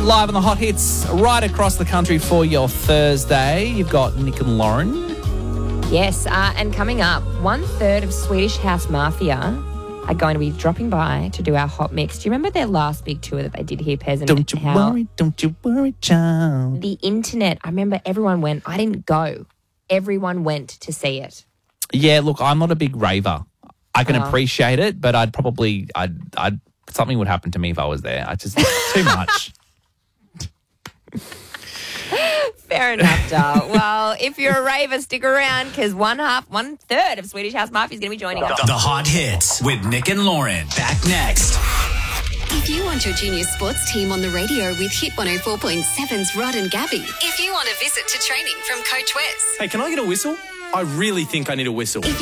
live on the hot hits right across the country for your Thursday. You've got Nick and Lauren. Yes, and coming up, 1/3 of Swedish House Mafia are going to be dropping by to do our hot mix. Do you remember their last big tour that they did here, Pez? Don't you worry, child. The internet, I remember everyone went. I didn't go. Everyone went to see it. Yeah, look, I'm not a big raver. I can appreciate it, but I'd something would happen to me if I was there. I just too much. Fair enough, Dal. Well, if you're a raver, stick around because 1/3 of Swedish House Mafia is going to be joining us. The Hot Hits with Nick and Lauren. Back next. If you want your junior sports team on the radio with Hit 104.7's Rod and Gabby. If you want a visit to training from Coach Wes. Hey, can I get a whistle? I really think I need a whistle.